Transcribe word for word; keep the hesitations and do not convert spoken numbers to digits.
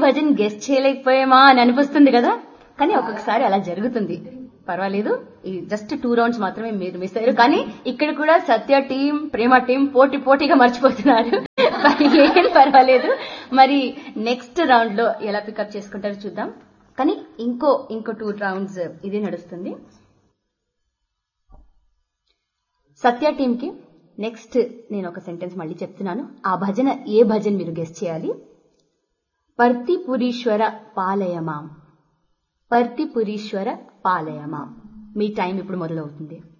Bhajan guest చేయలేకపోయామా అని అనిపిస్తుంది కదా, కానీ ఒక్కొక్కసారి అలా జరుగుతుంది. పర్వాలేదు, ఈ జస్ట్ టూ రౌండ్స్ మాత్రమే మీరు మిస్ అయ్యారు. కానీ ఇక్కడ కూడా సత్య టీం, ప్రేమ టీం పోటీ పోటీగా మర్చిపోతున్నారు. ఏం పర్వాలేదు. మరి నెక్స్ట్ రౌండ్ లో ఎలా పికప్ చేసుకుంటారో చూద్దాం. కానీ ఇంకో ఇంకో టూ రౌండ్స్ ఇదే నడుస్తుంది. సత్య టీం కి నెక్స్ట్ నేను ఒక సెంటెన్స్ మళ్ళీ చెప్తున్నాను. ఆ భజన ఏ భజన మీరు గెస్ట్ చేయాలి. పర్తిపురీశ్వర పాలయమాం, పర్తిపురీశ్వర పాలయమాం. మీ టైం ఇప్పుడు మొదలవుతుంది.